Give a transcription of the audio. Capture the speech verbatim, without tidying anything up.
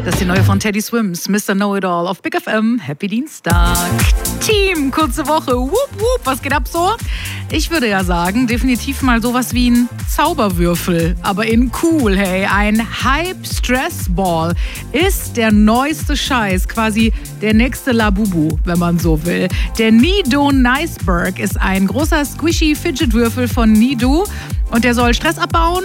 Das ist die neue von Teddy Swims, Mister Know-It-All auf Big F M. Happy Dienstag. Team, kurze Woche. Wupp, wupp, was geht ab so? Ich würde ja sagen, definitiv mal sowas wie ein Zauberwürfel, aber in cool, hey. Ein Hype-Stress-Ball ist der neueste Scheiß, quasi der nächste Labubu, wenn man so will. Der Nido Niceberg ist ein großer Squishy-Fidget-Würfel von Nido und der soll Stress abbauen,